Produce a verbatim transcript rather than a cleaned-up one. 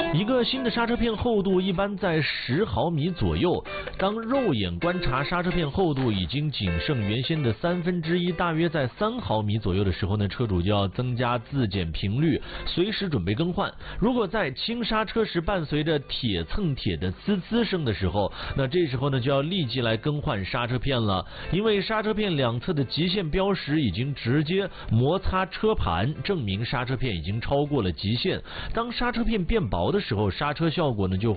一个新的刹车片厚度一般在十毫米左右。当肉眼观察刹车片厚度已经仅剩原先的三分之一，大约在三毫米左右的时候呢，车主就要增加自检频率，随时准备更换。如果在轻刹车时伴随着铁蹭铁的呲呲声的时候，那这时候呢就要立即来更换刹车片了，因为刹车片两侧的极限标识已经直接摩擦车盘，证明刹车片已经超过了极限。当刹车片变薄的时候，刹车效果呢就